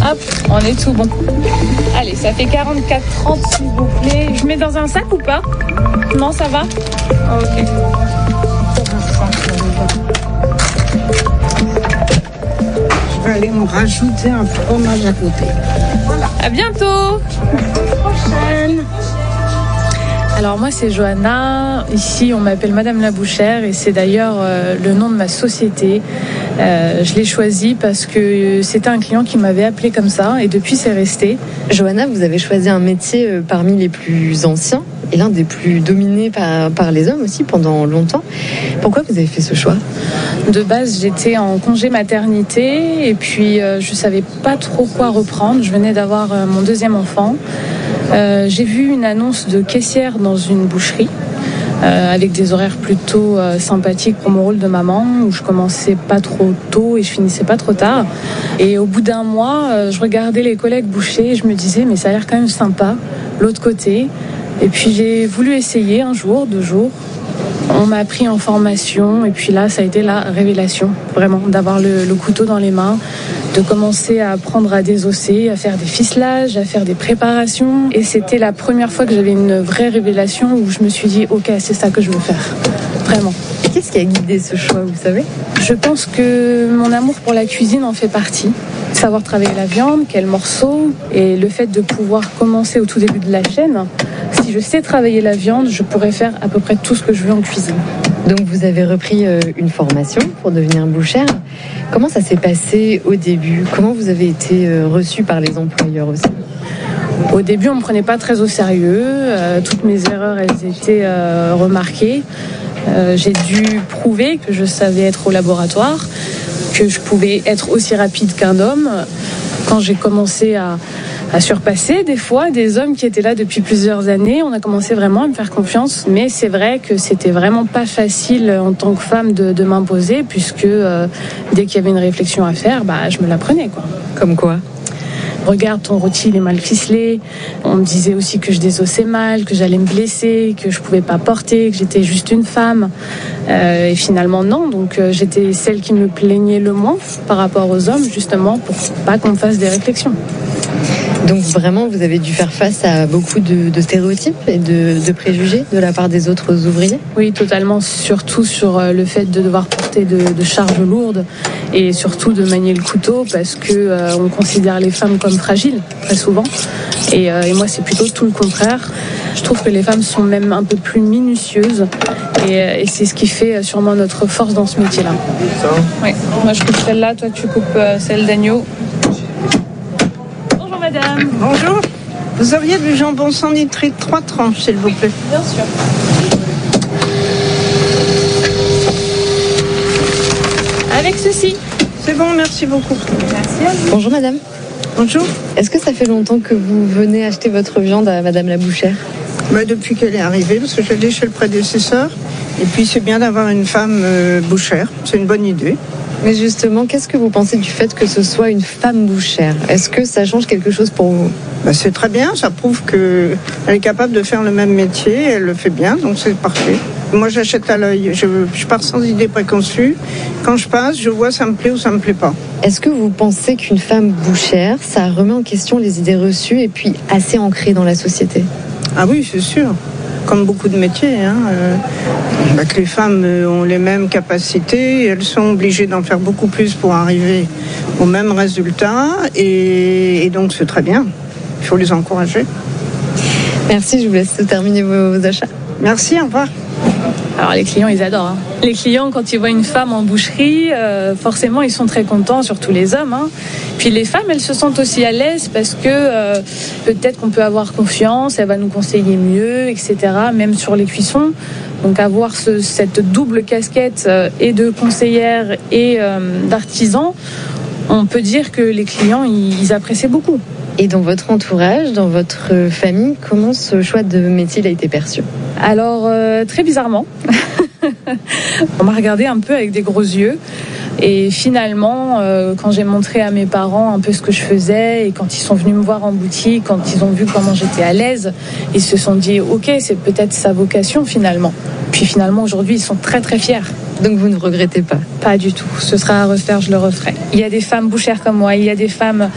Hop, on est tout bon. Allez, ça fait 44,30 s'il vous plaît. Je mets dans un sac ou pas? Non, ça va? Ok. Je vais aller me rajouter un fromage à côté. Voilà. À bientôt. À la prochaine. Alors moi c'est Johanna, ici on m'appelle Madame la Bouchère et c'est d'ailleurs le nom de ma société. Je l'ai choisi parce que c'était un client qui m'avait appelé comme ça et depuis c'est resté. Johanna, vous avez choisi un métier parmi les plus anciens et l'un des plus dominés par les hommes aussi pendant longtemps. Pourquoi vous avez fait ce choix ? De base j'étais en congé maternité et puis je savais pas trop quoi reprendre. Je venais d'avoir mon deuxième enfant. J'ai vu une annonce de caissière dans une boucherie avec des horaires plutôt sympathiques pour mon rôle de maman où je commençais pas trop tôt et je finissais pas trop tard. Et au bout d'un mois, je regardais les collègues bouchers et je me disais mais ça a l'air quand même sympa, l'autre côté. Et puis j'ai voulu essayer un jour, 2 jours. On m'a pris en formation et puis là ça a été la révélation vraiment d'avoir le couteau dans les mains, de commencer à apprendre à désosser, à faire des ficelages, à faire des préparations et c'était la première fois que j'avais une vraie révélation où je me suis dit ok c'est ça que je veux faire, vraiment. Et qu'est-ce qui a guidé ce choix, vous savez ? Je pense que mon amour pour la cuisine en fait partie. Savoir travailler la viande, quels morceaux et le fait de pouvoir commencer au tout début de la chaîne. Si je sais travailler la viande, je pourrais faire à peu près tout ce que je veux en cuisine. Donc vous avez repris une formation pour devenir bouchère. Comment ça s'est passé au début ? Comment vous avez été reçue par les employeurs aussi ? Au début, on ne me prenait pas très au sérieux. Toutes mes erreurs, elles étaient remarquées. J'ai dû prouver que je savais être au laboratoire, que je pouvais être aussi rapide qu'un homme. Quand j'ai commencé à surpasser des fois des hommes qui étaient là depuis plusieurs années, on a commencé vraiment à me faire confiance. Mais c'est vrai que c'était vraiment pas facile en tant que femme de m'imposer, puisque dès qu'il y avait une réflexion à faire, je me la prenais, quoi. Comme quoi ? Regarde, ton rôti il est mal ficelé. On me disait aussi que je désossais mal, que j'allais me blesser, que je pouvais pas porter, que j'étais juste une femme. Et finalement non, donc j'étais celle qui me plaignait le moins par rapport aux hommes, justement pour pas qu'on me fasse des réflexions. Donc vraiment, vous avez dû faire face à beaucoup de stéréotypes et de préjugés de la part des autres ouvriers ? Oui, totalement, surtout sur le fait de devoir porter de charges lourdes et surtout de manier le couteau parce que on considère les femmes comme fragiles, très souvent. Et moi, c'est plutôt tout le contraire. Je trouve que les femmes sont même un peu plus minutieuses et c'est ce qui fait sûrement notre force dans ce métier-là. Oui, moi je coupe celle-là, toi tu coupes celle d'agneau. Madame. Bonjour. Vous auriez du jambon sans nitrite, 3 tranches, s'il vous plaît. Bien sûr. Avec ceci. C'est bon, merci beaucoup. Merci à vous. Bonjour madame. Bonjour. Est-ce que ça fait longtemps que vous venez acheter votre viande à Madame la Bouchère ? Depuis qu'elle est arrivée, parce que j'allais chez le prédécesseur. Et puis c'est bien d'avoir une femme bouchère, c'est une bonne idée. Mais justement, qu'est-ce que vous pensez du fait que ce soit une femme bouchère ? Est-ce que ça change quelque chose pour vous ? C'est très bien, ça prouve qu'elle est capable de faire le même métier, elle le fait bien, donc c'est parfait. Moi j'achète à l'œil, je pars sans idée préconçue. Quand je passe, je vois ça me plaît ou ça me plaît pas. Est-ce que vous pensez qu'une femme bouchère, ça remet en question les idées reçues et puis assez ancrées dans la société ? Ah oui, c'est sûr. Comme beaucoup de métiers, que les femmes ont les mêmes capacités, elles sont obligées d'en faire beaucoup plus pour arriver au même résultat, et donc c'est très bien. Il faut les encourager. Merci, je vous laisse terminer vos achats. Merci, au revoir. Alors les clients, ils adorent. Les clients, quand ils voient une femme en boucherie, forcément, ils sont très contents, surtout les hommes. Puis les femmes, elles se sentent aussi à l'aise parce que peut-être qu'on peut avoir confiance, elle va nous conseiller mieux, etc. Même sur les cuissons. Donc avoir cette double casquette et de conseillère et d'artisan, on peut dire que les clients, ils apprécient beaucoup. Et dans votre entourage, dans votre famille, comment ce choix de métier a été perçu ? Alors, très bizarrement. On m'a regardé un peu avec des gros yeux. Et finalement, quand j'ai montré à mes parents un peu ce que je faisais et quand ils sont venus me voir en boutique, quand ils ont vu comment j'étais à l'aise, ils se sont dit « Ok, c'est peut-être sa vocation finalement ». Puis finalement, aujourd'hui, ils sont très très fiers. Donc vous ne regrettez pas ? Pas du tout. Ce sera à refaire, je le referai. Il y a des femmes bouchères comme moi, il y a des femmes